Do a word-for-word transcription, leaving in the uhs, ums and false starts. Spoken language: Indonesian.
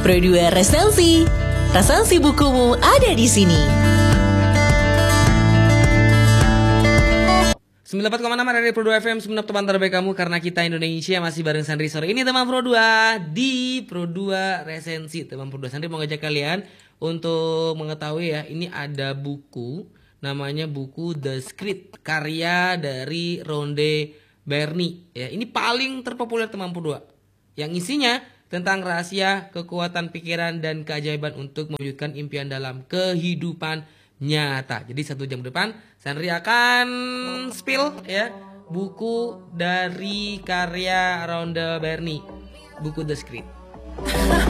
Pro dua Resensi. Resensi bukumu ada di sini. sembilan puluh empat koma enam R R I Pro dua F M, semenap teman terbaik kamu karena kita Indonesia. Masih bareng Sandri sore ini teman Pro dua di Pro dua Resensi. Teman Pro dua, Sandri mau ngajak kalian untuk mengetahui ya, ini ada buku namanya buku The Secret karya dari Rhonda Byrne ya. Ini paling terpopuler teman Pro dua, yang isinya tentang rahasia, kekuatan pikiran dan keajaiban untuk mewujudkan impian dalam kehidupan nyata. Jadi satu jam depan Sandri akan spill ya buku dari karya Rhonda Byrne, buku The Secret.